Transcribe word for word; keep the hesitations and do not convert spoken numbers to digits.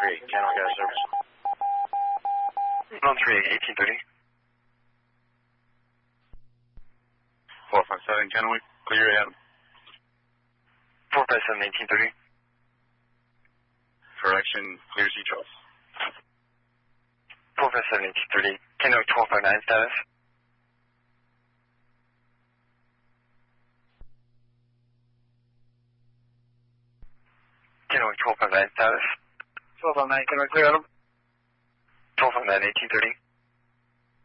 three eight, Kennewick got service. one three eight, eighteen thirty. four five seven, Kennewick, clear Adam. four five seven, eighteen thirty. Correction, clear C Charles. four five seven, eighteen thirty. Kennewick twelve five nine status. Kennewick twelve five nine status. twelve five nine, Kennewick, clear Adam. twelve five nine, eighteen thirty.